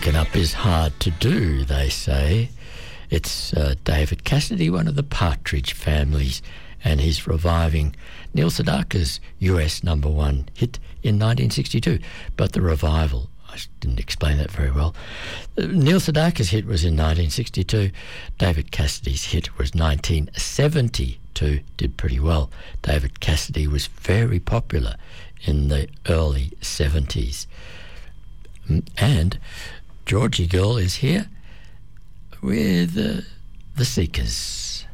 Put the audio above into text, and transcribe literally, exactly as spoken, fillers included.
Waking up is hard to do, they say. It's uh, David Cassidy, one of the Partridge Families, and he's reviving Neil Sedaka's U S number one hit in nineteen sixty-two. But the revival, I didn't explain that very well. Uh, Neil Sedaka's hit was in nineteen sixty-two. David Cassidy's hit was nineteen seventy-two. Did pretty well. David Cassidy was very popular in the early seventies. And Georgie Girl is here with uh, The Seekers.